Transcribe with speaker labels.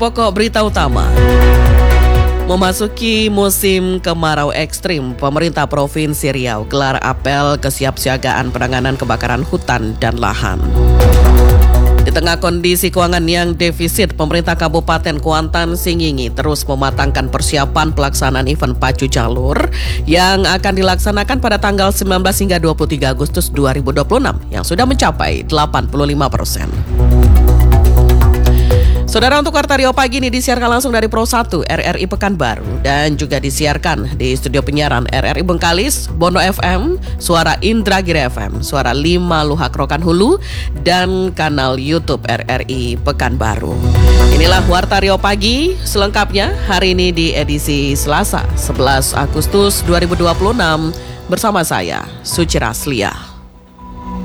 Speaker 1: Pokok berita utama. Memasuki musim kemarau ekstrim, pemerintah Provinsi Riau gelar apel kesiapsiagaan penanganan kebakaran hutan dan lahan. Di tengah kondisi keuangan yang defisit, pemerintah Kabupaten Kuantan Singingi terus mematangkan persiapan pelaksanaan event pacu jalur yang akan dilaksanakan pada tanggal 19 hingga 23 Agustus 2026 yang sudah mencapai 85%. Saudara, untuk Warta Riau pagi ini disiarkan langsung dari Pro 1 RRI Pekanbaru dan juga disiarkan di studio penyiaran RRI Bengkalis, Bono FM, Suara Indragiri FM, Suara 5 Luhak Rokan Hulu, dan kanal YouTube RRI Pekanbaru. Inilah Warta Riau pagi selengkapnya hari ini di edisi Selasa 11 Agustus 2026 bersama saya, Suci Raslia.